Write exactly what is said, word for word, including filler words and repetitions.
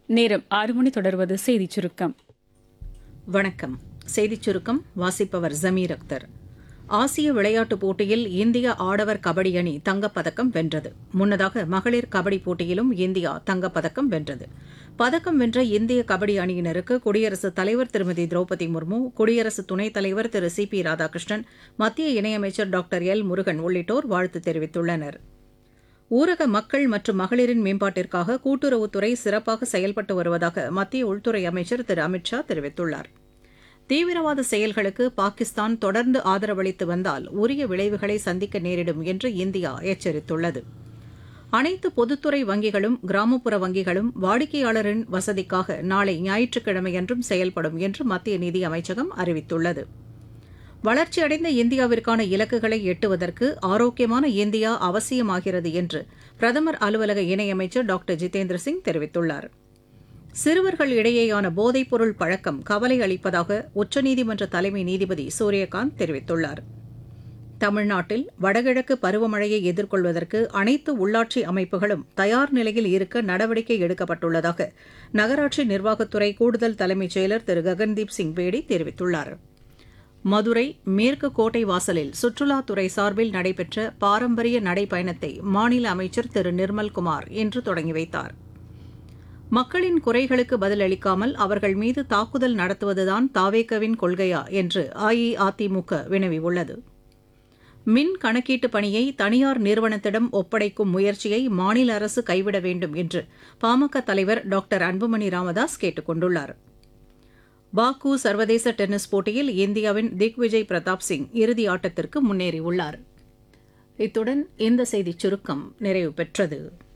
நேரம் ஆறு மணி தொடர்வது செய்திச் சுருக்கம். வணக்கம். செய்திச் சுருக்கம் வாசிப்பவர் ஜமீர் அக்தர். ஆசிய விளையாட்டுப் போட்டியில் இந்திய ஆடவர் கபடி அணி தங்கப்பதக்கம் வென்றது. முன்னதாக மகளிர் கபடி போட்டியிலும் இந்தியா தங்கப்பதக்கம் வென்றது. பதக்கம் வென்ற இந்திய கபடி அணியினருக்கு குடியரசுத் தலைவர் திருமதி திரௌபதி முர்மு, குடியரசு துணைத் தலைவர் திரு சி பி ராதாகிருஷ்ணன், மத்திய இணையமைச்சர் டாக்டர் எல் முருகன் உள்ளிட்டோர் வாழ்த்து தெரிவித்துள்ளனர். ஊரக மக்கள் மற்றும் மகளிரின் மேம்பாட்டிற்காக கூட்டுறவுத்துறை சிறப்பாக செயல்பட்டு வருவதாக மத்திய உள்துறை அமைச்சர் திரு அமித் ஷா தெரிவித்துள்ளார். தீவிரவாத செயல்களுக்கு பாகிஸ்தான் தொடர்ந்து ஆதரவளித்து வந்தால் உரிய விளைவுகளை சந்திக்க நேரிடும் என்று இந்தியா எச்சரித்துள்ளது. அனைத்து பொதுத்துறை வங்கிகளும் கிராமப்புற வங்கிகளும் வாடிக்கையாளரின் வசதிக்காக நாளை ஞாயிற்றுக்கிழமையன்றும் செயல்படும் என்று மத்திய நிதி அமைச்சகம் அறிவித்துள்ளது. வளர்ச்சியடைந்த இந்தியாவிற்கான இலக்குகளை எட்டுவதற்கு ஆரோக்கியமான இந்தியா அவசியமாகிறது என்று பிரதமர் அலுவலக இணையமைச்சர் டாக்டர் ஜிதேந்திர சிங் தெரிவித்துள்ளார். சிறுவர்கள் இடையேயான போதைப்பொருள் பழக்கம் கவலை அளிப்பதாக உச்சநீதிமன்ற தலைமை நீதிபதி சூரியகாந்த் தெரிவித்துள்ளார். தமிழ்நாட்டில் வடகிழக்கு பருவமழையை எதிர்கொள்வதற்கு அனைத்து உள்ளாட்சி அமைப்புகளும் தயார் நிலையில் இருக்க நடவடிக்கை எடுக்கப்பட்டுள்ளதாக நகராட்சி நிர்வாகத்துறை கூடுதல் தலைமைச் செயலர் திரு ககன்தீப் சிங் பேடி தெரிவித்துள்ளார். மதுரை மேற்கு கோட்டை வாசலில் சுற்றுலாத்துறை சார்பில் நடைபெற்ற பாரம்பரிய நடைப்பயணத்தை மாநில அமைச்சர் திரு நிர்மல்குமார் இன்று தொடங்கி வைத்தார். மக்களின் குறைகளுக்கு பதிலளிக்காமல் அவர்கள் மீது தாக்குதல் நடத்துவதுதான் தாவேகவின் கொள்கையா என்று அஇஅதிமுக வினவியுள்ளது. மின் கணக்கீட்டு பணியை தனியார் நிறுவனத்திடம் ஒப்படைக்கும் முயற்சியை மாநில அரசு கைவிட வேண்டும் என்று பாமக தலைவர் டாக்டர் அன்புமணி ராமதாஸ் கேட்டுக் கொண்டுள்ளார். பாக்கு சர்வதேச டென்னிஸ் போட்டியில் இந்தியாவின் திக்விஜய் பிரதாப் சிங் இறுதி ஆட்டத்திற்கு முன்னேறியுள்ளார். இத்துடன் இந்த செய்திச் சுருக்கம் நிறைவு பெற்றது.